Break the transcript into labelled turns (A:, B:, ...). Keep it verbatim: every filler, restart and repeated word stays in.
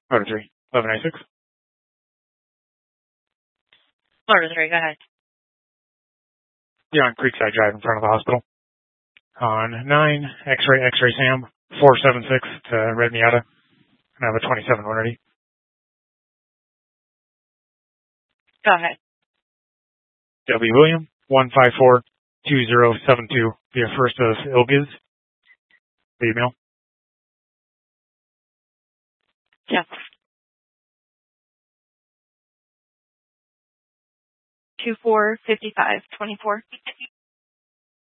A: Florida three, eleven ninety-six.
B: Florida three, go ahead.
A: Yeah, on Creekside Drive in front of the hospital. On nine, X-ray, X-ray Sam, four seven six to Red Miata. And I have a twenty-seven one ready.
B: Go ahead.
A: W. William, one five four two zero seven two, via first of Ilgiz. The email.
B: Yes. Two four fifty five twenty four.